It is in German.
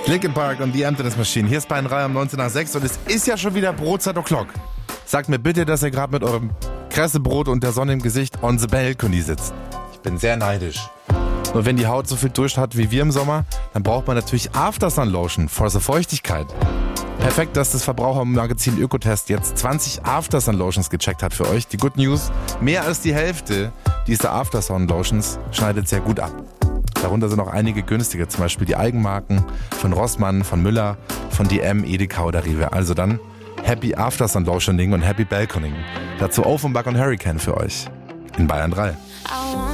Linkin Park und The Emptiness Machine. Hier ist Bayern 3 um 19 nach 6 und es ist ja schon wieder Brotzeit o'clock. Sagt mir bitte, dass ihr gerade mit eurem Kressebrot und der Sonne im Gesicht on the balcony sitzt. Ich bin sehr neidisch. Und wenn die Haut so viel Durst hat wie wir im Sommer, dann braucht man natürlich Aftersun Lotion for the Feuchtigkeit. Perfekt, dass das Verbrauchermagazin Ökotest jetzt 20 Aftersun Lotions gecheckt hat für euch. Die Good News, mehr als die Hälfte dieser Aftersun Lotions schneidet sehr gut ab. Darunter sind auch einige günstige, zum Beispiel die Eigenmarken von Rossmann, von Müller, von DM, Edeka oder Rewe. Also dann Happy Aftersun Lotioning und Happy Balconing. Dazu Offenbach und Hurricane für euch in Bayern 3.